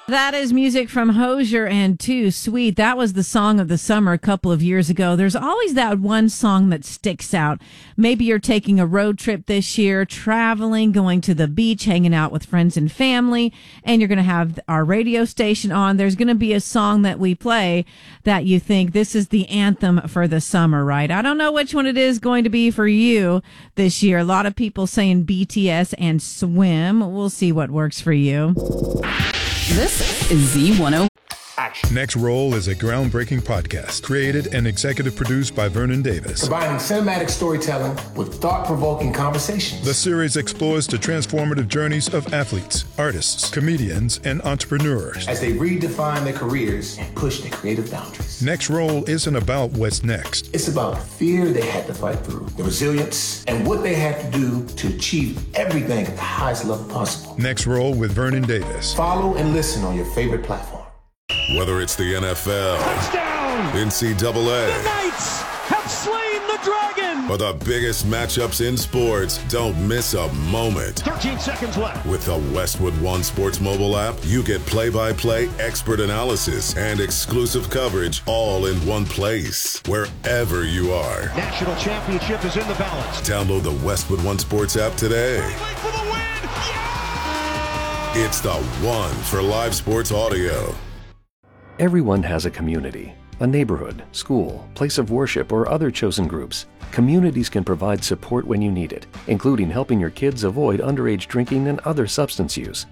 That is music from Hozier and Too Sweet. That was the song of the summer a couple of years ago. There's always that one song that sticks out. Maybe you're taking a road trip this year, traveling, going to the beach, hanging out with friends and family, and you're going to have our radio station on. There's going to be a song that we play that you think this is the anthem for the summer, right? I don't know which one it is going to be for you this year. A lot of people saying BTS and Swim. We'll see what works for you. This is Z10. Next Roll is a groundbreaking podcast created and executive produced by Vernon Davis. Combining cinematic storytelling with thought-provoking conversations. The series explores the transformative journeys of athletes, artists, comedians, and entrepreneurs as they redefine their careers and push their creative boundaries. Next Roll isn't about what's next. It's about the fear they had to fight through, the resilience, and what they had to do to achieve everything at the highest level possible. Next Roll with Vernon Davis. Follow and listen on your favorite platform. Whether it's the NFL, touchdown, NCAA, the Knights have slain the dragon, or the biggest matchups in sports, don't miss a moment. 13 seconds left. With the Westwood One Sports mobile app, you get play-by-play, expert analysis, and exclusive coverage all in one place, wherever you are. National championship is in the balance. Download the Westwood One Sports app today. For the win. Yeah! It's the one for live sports audio. Everyone has a community, a neighborhood, school, place of worship, or other chosen groups. Communities can provide support when you need it, including helping your kids avoid underage drinking and other substance use.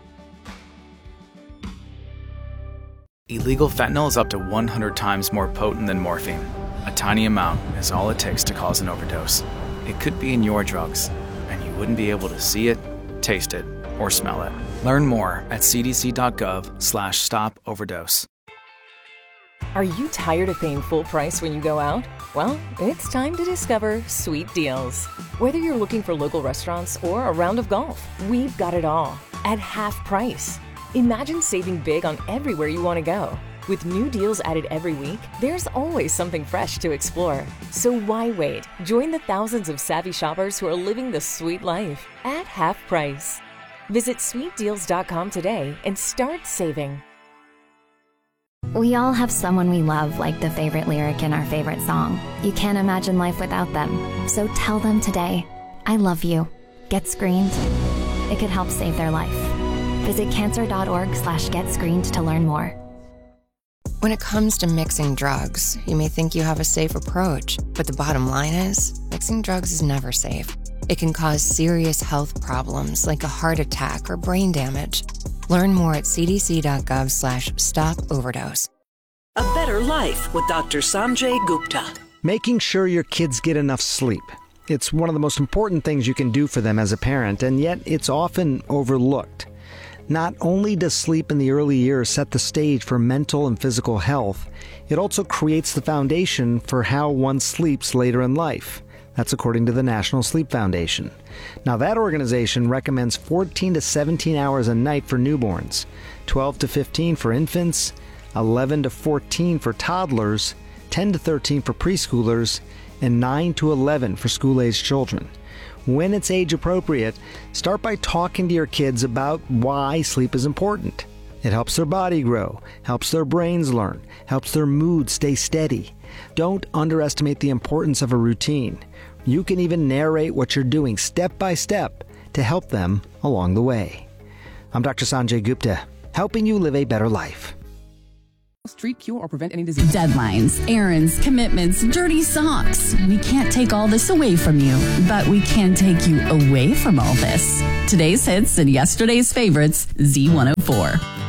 Illegal fentanyl is up to 100 times more potent than morphine. A tiny amount is all it takes to cause an overdose. It could be in your drugs, and you wouldn't be able to see it, taste it, or smell it. Learn more at cdc.gov/stop-overdose. Are you tired of paying full price when you go out? Well, it's time to discover Sweet Deals. Whether you're looking for local restaurants or a round of golf, we've got it all at half price. Imagine saving big on everywhere you want to go. With new deals added every week, there's always something fresh to explore. So why wait? Join the thousands of savvy shoppers who are living the sweet life at half price. Visit sweetdeals.com today and start saving. We all have someone we love, like the favorite lyric in our favorite song. You can't imagine life without them. So tell them today, I love you. Get screened. It could help save their life. Visit cancer.org/getscreened to learn more. When it comes to mixing drugs, you may think you have a safe approach, but the bottom line is, mixing drugs is never safe. It can cause serious health problems like a heart attack or brain damage. Learn more at cdc.gov/stop-overdose. A Better Life with Dr. Sanjay Gupta. Making sure your kids get enough sleep. It's one of the most important things you can do for them as a parent, and yet it's often overlooked. Not only does sleep in the early years set the stage for mental and physical health, it also creates the foundation for how one sleeps later in life. That's according to the National Sleep Foundation. Now, that organization recommends 14 to 17 hours a night for newborns, 12 to 15 for infants, 11 to 14 for toddlers, 10 to 13 for preschoolers, and 9 to 11 for school-aged children. When it's age appropriate, start by talking to your kids about why sleep is important. It helps their body grow, helps their brains learn, helps their mood stay steady. Don't underestimate the importance of a routine. You can even narrate what you're doing step by step to help them along the way. I'm Dr. Sanjay Gupta, helping you live a better life. Treat, cure, or prevent any disease. Deadlines, errands, commitments, dirty socks. We can't take all this away from you, but we can take you away from all this. Today's hits and yesterday's favorites, Z104.